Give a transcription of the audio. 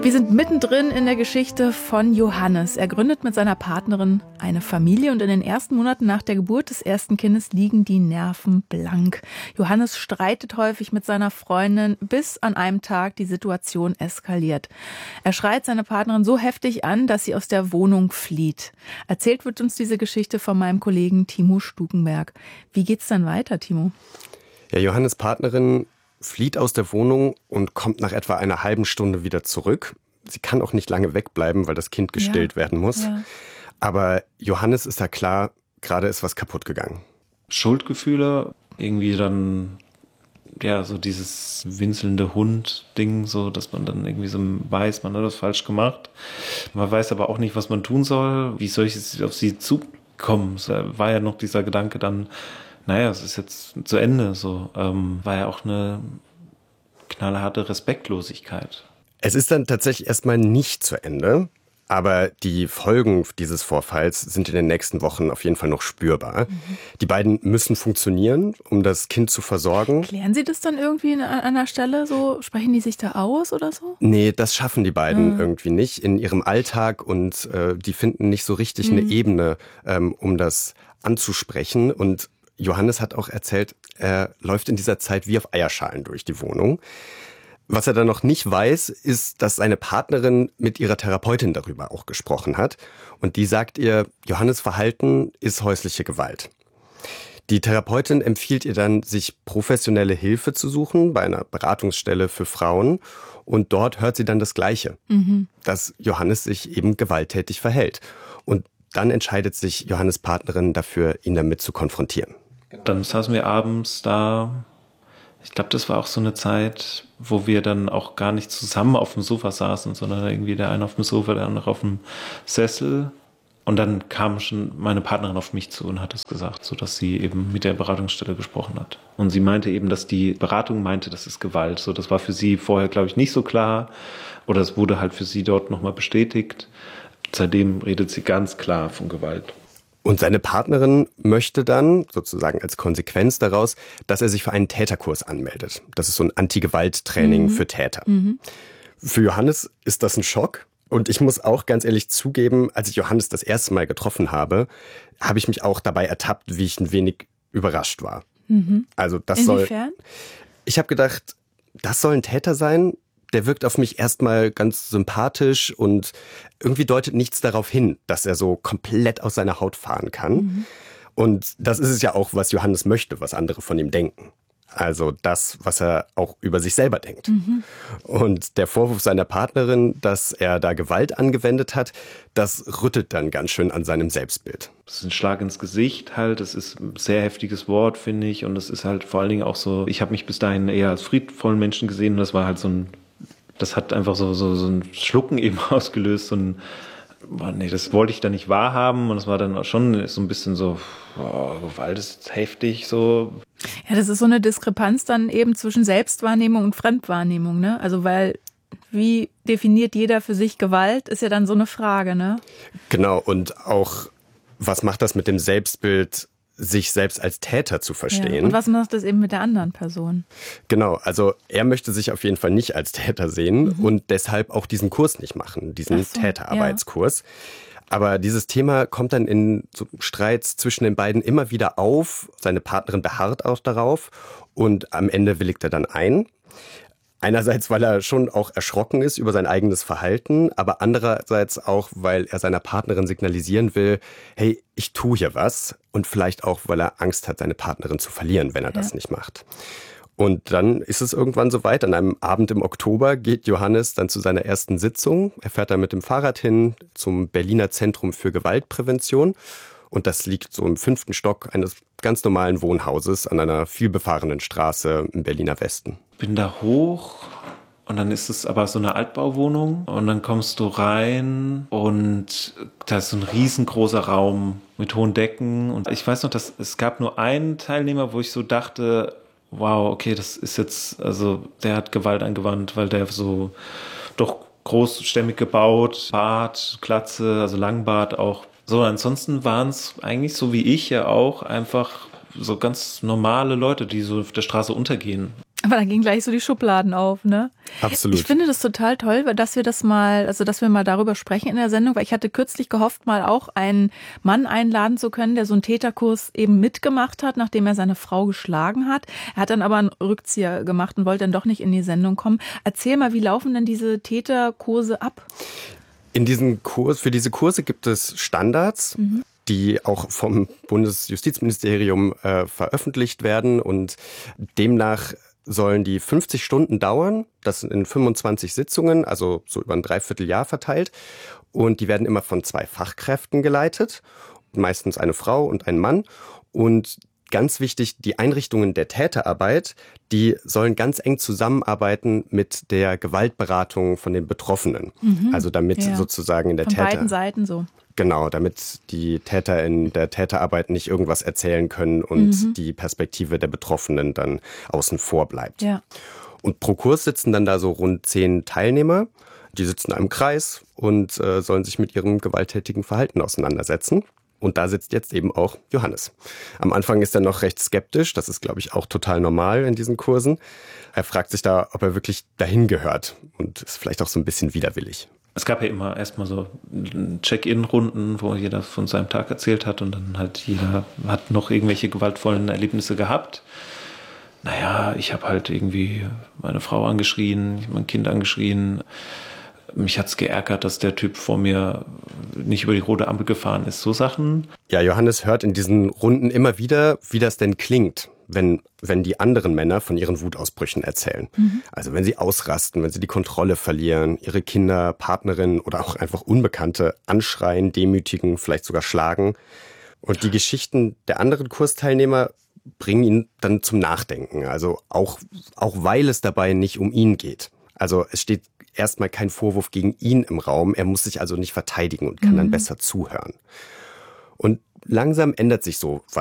Wir sind mittendrin in der Geschichte von Johannes. Er gründet mit seiner Partnerin eine Familie und in den ersten Monaten nach der Geburt des ersten Kindes liegen die Nerven blank. Johannes streitet häufig mit seiner Freundin, bis an einem Tag die Situation eskaliert. Er schreit seine Partnerin so heftig an, dass sie aus der Wohnung flieht. Erzählt wird uns diese Geschichte von meinem Kollegen Timo Stukenberg. Wie geht's dann weiter, Timo? Ja, Johannes' Partnerin flieht aus der Wohnung und kommt nach etwa einer halben Stunde wieder zurück. Sie kann auch nicht lange wegbleiben, weil das Kind gestillt werden muss. Ja. Aber Johannes ist da klar, gerade ist was kaputt gegangen. Schuldgefühle, irgendwie dann, ja, so dieses winselnde Hund-Ding, so, dass man dann irgendwie so weiß, man hat das falsch gemacht. Man weiß aber auch nicht, was man tun soll. Wie soll ich jetzt auf sie zukommen? Es war ja noch dieser Gedanke dann, naja, es ist jetzt zu Ende, so. War ja auch eine knallharte Respektlosigkeit. Es ist dann tatsächlich erstmal nicht zu Ende, aber die Folgen dieses Vorfalls sind in den nächsten Wochen auf jeden Fall noch spürbar. Die beiden müssen funktionieren, um das Kind zu versorgen. Klären Sie das dann irgendwie an einer Stelle so? Sprechen die sich da aus oder so? Nee, das schaffen die beiden irgendwie nicht in ihrem Alltag und die finden nicht so richtig eine Ebene, um das anzusprechen. Und Johannes hat auch erzählt, er läuft in dieser Zeit wie auf Eierschalen durch die Wohnung. Was er dann noch nicht weiß, ist, dass seine Partnerin mit ihrer Therapeutin darüber auch gesprochen hat. Und die sagt ihr, Johannes' Verhalten ist häusliche Gewalt. Die Therapeutin empfiehlt ihr dann, sich professionelle Hilfe zu suchen bei einer Beratungsstelle für Frauen. Und dort hört sie dann das Gleiche, dass Johannes sich eben gewalttätig verhält. Und dann entscheidet sich Johannes' Partnerin dafür, ihn damit zu konfrontieren. Dann saßen wir abends da. Ich glaube, das war auch so eine Zeit, wo wir dann auch gar nicht zusammen auf dem Sofa saßen, sondern irgendwie der eine auf dem Sofa, der andere auf dem Sessel. Und dann kam schon meine Partnerin auf mich zu und hat es gesagt, so dass sie eben mit der Beratungsstelle gesprochen hat. Und sie meinte eben, dass die Beratung meinte, das ist Gewalt. So, das war für sie vorher, glaube ich, nicht so klar. Oder es wurde halt für sie dort nochmal bestätigt. Seitdem redet sie ganz klar von Gewalt. Und seine Partnerin möchte dann, sozusagen als Konsequenz daraus, dass er sich für einen Täterkurs anmeldet. Das ist so ein Anti-Gewalt-Training für Täter. Für Johannes ist das ein Schock. Und ich muss auch ganz ehrlich zugeben, als ich Johannes das erste Mal getroffen habe, habe ich mich auch dabei ertappt, wie ich ein wenig überrascht war. Also das Inwiefern? Ich habe gedacht, das soll ein Täter sein? Der wirkt auf mich erstmal ganz sympathisch und irgendwie deutet nichts darauf hin, dass er so komplett aus seiner Haut fahren kann. Und das ist es ja auch, was Johannes möchte, was andere von ihm denken. Also das, was er auch über sich selber denkt. Und der Vorwurf seiner Partnerin, dass er da Gewalt angewendet hat, das rüttelt dann ganz schön an seinem Selbstbild. Das ist ein Schlag ins Gesicht halt, das ist ein sehr heftiges Wort, finde ich. Und es ist halt vor allen Dingen auch so, ich habe mich bis dahin eher als friedvollen Menschen gesehen und das war halt das hat einfach so ein Schlucken eben ausgelöst, so ein, boah, nee, das wollte ich da nicht wahrhaben und es war dann auch schon so ein bisschen so, boah, Gewalt ist heftig, so. Ja, das ist so eine Diskrepanz dann eben zwischen Selbstwahrnehmung und Fremdwahrnehmung, ne? Also weil, wie definiert jeder für sich Gewalt, ist ja dann so eine Frage, ne? Genau, und auch, was macht das mit dem Selbstbild, sich selbst als Täter zu verstehen. Ja, und was macht das eben mit der anderen Person? Genau, also er möchte sich auf jeden Fall nicht als Täter sehen und deshalb auch diesen Kurs nicht machen, diesen Täterarbeitskurs. Ja. Aber dieses Thema kommt dann in so Streits zwischen den beiden immer wieder auf. Seine Partnerin beharrt auch darauf und am Ende willigt er dann ein. Einerseits, weil er schon auch erschrocken ist über sein eigenes Verhalten, aber andererseits auch, weil er seiner Partnerin signalisieren will, hey, ich tue hier was. Und vielleicht auch, weil er Angst hat, seine Partnerin zu verlieren, wenn er das nicht macht. Und dann ist es irgendwann soweit. An einem Abend im Oktober geht Johannes dann zu seiner ersten Sitzung. Er fährt dann mit dem Fahrrad hin zum Berliner Zentrum für Gewaltprävention. Und das liegt so im 5. Stock eines ganz normalen Wohnhauses an einer vielbefahrenen Straße im Berliner Westen. Bin da hoch und dann ist es aber so eine Altbauwohnung und dann kommst du rein und da ist so ein riesengroßer Raum mit hohen Decken und ich weiß noch, dass es gab nur einen Teilnehmer, wo ich so dachte, wow, okay, das ist jetzt, also der hat Gewalt angewandt, weil der so doch großstämmig gebaut, Bart, Glatze, also Langbart auch. So, ansonsten waren es eigentlich so wie ich ja auch einfach so ganz normale Leute, die so auf der Straße untergehen. Aber dann gingen gleich so die Schubladen auf, ne? Absolut. Ich finde das total toll, dass wir mal darüber sprechen in der Sendung, weil ich hatte kürzlich gehofft, mal auch einen Mann einladen zu können, der so einen Täterkurs eben mitgemacht hat, nachdem er seine Frau geschlagen hat. Er hat dann aber einen Rückzieher gemacht und wollte dann doch nicht in die Sendung kommen. Erzähl mal, wie laufen denn diese Täterkurse ab? Für diese Kurse gibt es Standards, die auch vom Bundesjustizministerium veröffentlicht werden, und demnach sollen die 50 Stunden dauern. Das sind in 25 Sitzungen, also so über ein Dreivierteljahr verteilt. Und die werden immer von 2 Fachkräften geleitet, meistens eine Frau und ein Mann. Und ganz wichtig, die Einrichtungen der Täterarbeit, die sollen ganz eng zusammenarbeiten mit der Gewaltberatung von den Betroffenen. Also damit sozusagen in der von beiden Seiten so. Genau, damit die Täter in der Täterarbeit nicht irgendwas erzählen können und die Perspektive der Betroffenen dann außen vor bleibt. Ja. Und pro Kurs sitzen dann da so rund 10 Teilnehmer. Die sitzen in einem Kreis und sollen sich mit ihrem gewalttätigen Verhalten auseinandersetzen. Und da sitzt jetzt eben auch Johannes. Am Anfang ist er noch recht skeptisch. Das ist, glaube ich, auch total normal in diesen Kursen. Er fragt sich da, ob er wirklich dahin gehört, und ist vielleicht auch so ein bisschen widerwillig. Es gab ja immer erstmal so Check-in-Runden, wo jeder von seinem Tag erzählt hat, und dann halt jeder hat noch irgendwelche gewaltvollen Erlebnisse gehabt. Naja, ich habe halt irgendwie meine Frau angeschrien, mein Kind angeschrien. Mich hat's geärgert, dass der Typ vor mir nicht über die rote Ampel gefahren ist. So Sachen. Ja, Johannes hört in diesen Runden immer wieder, wie das denn klingt, wenn die anderen Männer von ihren Wutausbrüchen erzählen. Also wenn sie ausrasten, wenn sie die Kontrolle verlieren, ihre Kinder, Partnerinnen oder auch einfach Unbekannte anschreien, demütigen, vielleicht sogar schlagen. Und die Geschichten der anderen Kursteilnehmer bringen ihn dann zum Nachdenken. Also auch weil es dabei nicht um ihn geht. Also es steht erstmal kein Vorwurf gegen ihn im Raum. Er muss sich also nicht verteidigen und kann dann besser zuhören. Und langsam ändert sich so